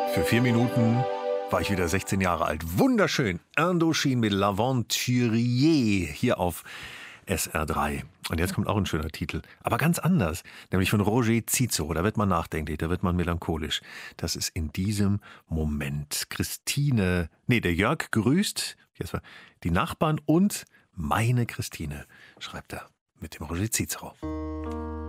Für 4 Minuten war ich wieder 16 Jahre alt. Wunderschön. Indochine mit L'Aventurier hier auf SR3. Und jetzt kommt auch ein schöner Titel, aber ganz anders, nämlich von Roger Cicero. Da wird man nachdenklich, da wird man melancholisch. Das ist in diesem Moment. Der Jörg grüßt die Nachbarn und meine Christine, schreibt er mit dem Roger Cicero.